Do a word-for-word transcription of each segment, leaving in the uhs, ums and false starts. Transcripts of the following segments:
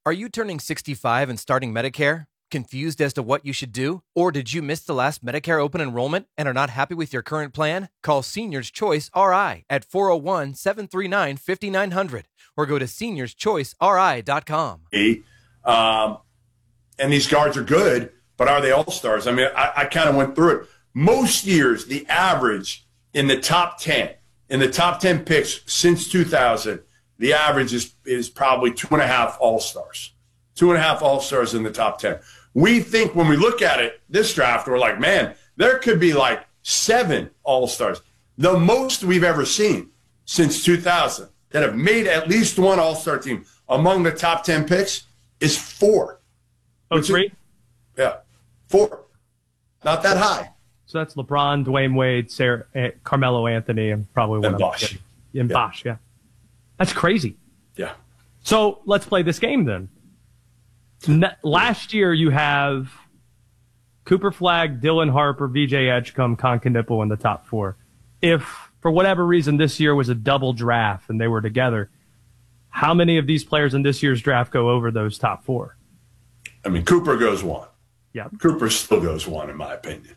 Are you turning sixty-five and starting Medicare? Confused as to what you should do? Or did you miss the last Medicare open enrollment and are not happy with your current plan? Call Seniors Choice R I at four oh one, seven three nine, five nine zero zero or go to seniors choice r i dot com. Um, and these guards are good, but are they all-stars? I mean, I, I kind of went through it. Most years, the average in the top ten, in the top ten picks since two thousand, the average is, is probably two and a half all-stars. Two and a half all-stars in the top ten. We think when we look at it, this draft, we're like, man, there could be like seven all-stars. The most we've ever seen since two thousand that have made at least one all-star team among the top ten picks is four. Oh, three? Is, yeah, four. Not that high. So that's LeBron, Dwayne Wade, Sarah, uh, Carmelo Anthony, and probably one and of Bosh. them. And yeah. Bosh, yeah. That's crazy. Yeah. So let's play this game then. Ne- last year you have Cooper Flagg, Dylan Harper, V J Edgecombe, Con Knipple in the top four. If, for whatever reason, this year was a double draft and they were together, how many of these players in this year's draft go over those top four? I mean, Cooper goes one. Yeah. Cooper still goes one, in my opinion.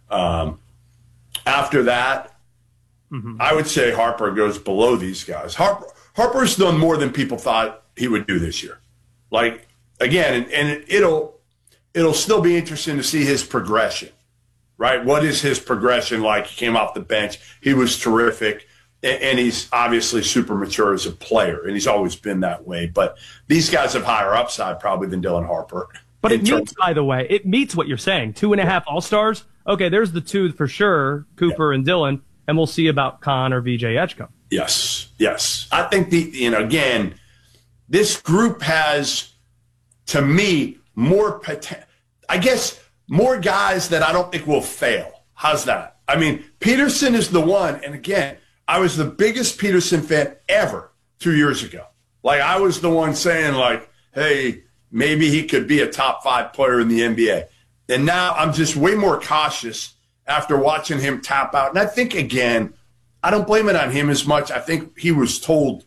Um, after that, mm-hmm. I would say Harper goes below these guys. Harper, Harper's done more than people thought he would do this year. Like, again, and, and it'll it'll still be interesting to see his progression, right? What is his progression like? He came off the bench. He was terrific, and, and he's obviously super mature as a player, and he's always been that way. But these guys have higher upside probably than Dylan Harper. But it meets, by the way, it meets what you're saying. Two and a half All-Stars. Okay, there's the two for sure, Cooper yeah. and Dylan, and we'll see about Con or V J Edgecombe. Yes, yes. I think, the you know, again, this group has, to me, more potential. I guess more guys that I don't think will fail. How's that? I mean, Peterson is the one, and again, I was the biggest Peterson fan ever two years ago. Like, I was the one saying, like, hey, maybe he could be a top five player in the N B A. And now I'm just way more cautious after watching him tap out. And I think, again, I don't blame it on him as much. I think he was told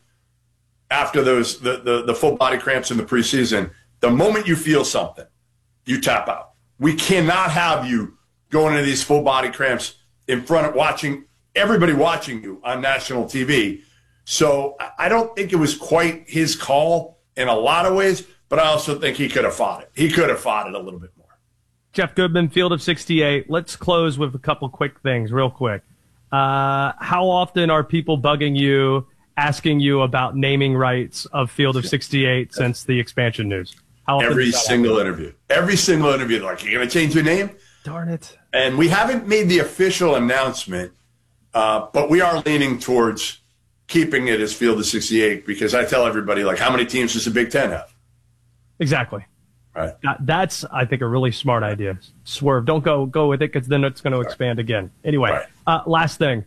after those the, the, the full body cramps in the preseason, the moment you feel something, you tap out. We cannot have you going into these full body cramps in front of watching everybody watching you on national T V. So I don't think it was quite his call in a lot of ways, but I also think he could have fought it. He could have fought it a little bit more. Jeff Goodman, Field of sixty-eight. Let's close with a couple quick things real quick. Uh, how often are people bugging you, asking you about naming rights of Field of sixty-eight since the expansion news? How often Every single happen? interview. Every single interview. They're like, you're going to change your name? Darn it. And we haven't made the official announcement, uh, but we are leaning towards keeping it as Field of sixty-eight because I tell everybody, like, how many teams does the Big Ten have? Exactly. Right. That, that's, I think, a really smart idea. Swerve. Don't go go with it because then it's going to expand again. Anyway, right. uh, last thing.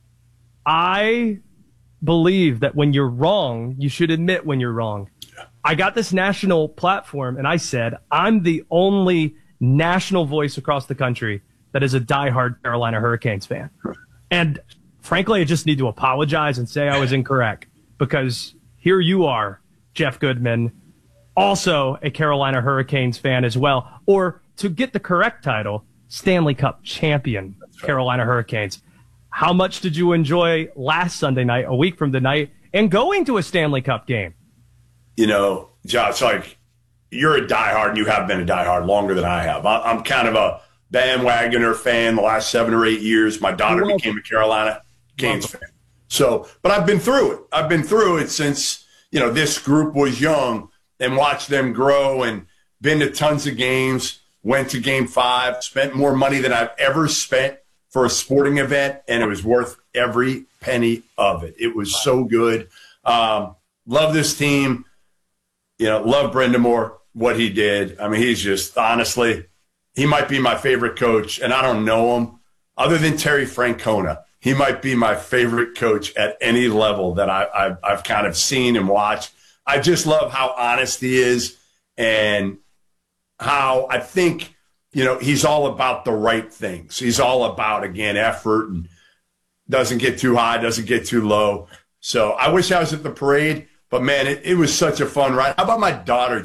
I believe that when you're wrong, you should admit when you're wrong. Yeah. I got this national platform, and I said, I'm the only national voice across the country that is a diehard Carolina Hurricanes fan. Right. And frankly, I just need to apologize and say I was incorrect because here you are, Jeff Goodman, also a Carolina Hurricanes fan as well, or to get the correct title, Stanley Cup champion, right. Carolina Hurricanes. How much did you enjoy last Sunday night, a week from tonight, and going to a Stanley Cup game? You know, Josh, like, you're a diehard, and you have been a diehard longer than I have. I'm kind of a bandwagoner fan the last seven or eight years. My daughter well, became a Carolina Canes well, fan. So, but I've been through it. I've been through it since, you know, this group was young. And watched them grow and been to tons of games, went to game five, spent more money than I've ever spent for a sporting event, and it was worth every penny of it. It was so good. Um, love this team. You know, love Brind'Amour, what he did. I mean, he's just, honestly, he might be my favorite coach, and I don't know him. Other than Terry Francona, he might be my favorite coach at any level that I, I've, I've kind of seen and watched. I just love how honest he is and how I think, you know, he's all about the right things. He's all about, again, effort and doesn't get too high, doesn't get too low. So I wish I was at the parade, but, man, it, it was such a fun ride. How about my daughter,